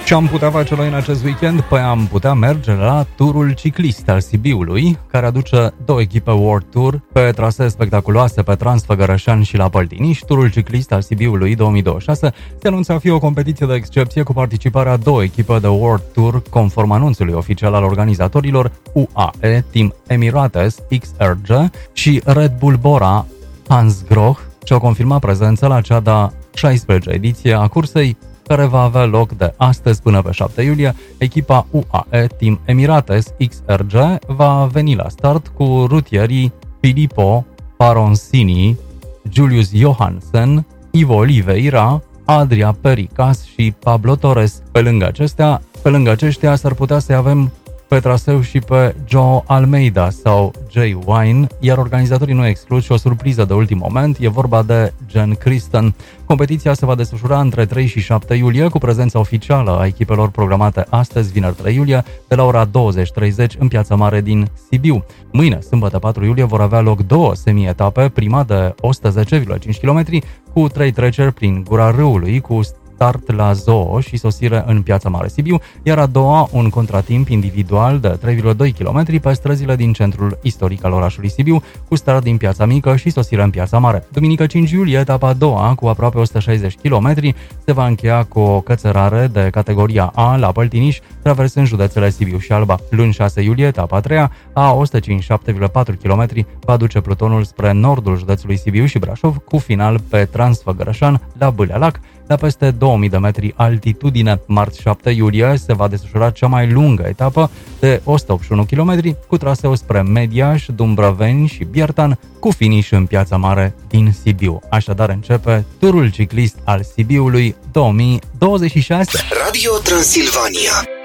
Ce am putea face noi în acest weekend? Păi am putea merge la turul ciclist al Sibiului, care aduce două echipe World Tour pe trasee spectaculoase pe Transfăgărășan și la Păltiniș. Turul ciclist al Sibiului 2026 se anunță a fi o competiție de excepție cu participarea a două echipe de World Tour, conform anunțului oficial al organizatorilor UAE Team Emirates XRG și Red Bull Bora Hansgrohe, ce au confirmat prezența la cea de-a 16-a ediție a cursei, care va avea loc de astăzi până pe 7 iulie. Echipa UAE Team Emirates XRG va veni la start cu rutierii Filippo Paronsini, Julius Johansen, Ivo Oliveira, Adria Pericas și Pablo Torres. Pe lângă aceștia s-ar putea să avem pe traseu și pe Joe Almeida sau Jay Wine, iar organizatorii nu exclud și o surpriză de ultim moment, e vorba de Jen Kristen. Competiția se va desfășura între 3 și 7 iulie, cu prezența oficială a echipelor programate astăzi, vineri 3 iulie, de la ora 20:30 în Piața Mare din Sibiu. Mâine, sâmbătă 4 iulie, vor avea loc două semi-etape, prima de 110,5 km cu 3 treceri prin Gura Râului, cu start la Zoo și sosire în Piața Mare Sibiu, iar a doua un contratimp individual de 3,2 km pe străzile din centrul istoric al orașului Sibiu, cu start din Piața Mică și sosire în Piața Mare. Duminică 5 iulie, etapa a doua, cu aproape 160 km, se va încheia cu o cățărare de categoria A la Păltiniș, traversând județele Sibiu și Alba. Luni 6 iulie, etapa a treia, a 157,4 km, va duce plutonul spre nordul județului Sibiu și Brașov, cu final pe Transfăgărășan la Bâlealac, la peste 2000 de metri altitudine. Marți 7 iulie se va desfășura cea mai lungă etapă de 181 km cu traseu spre Mediaș, Dumbrăveni și Biertan, cu finish în Piața Mare din Sibiu. Așadar începe turul ciclist al Sibiului 2026. Radio Transilvania.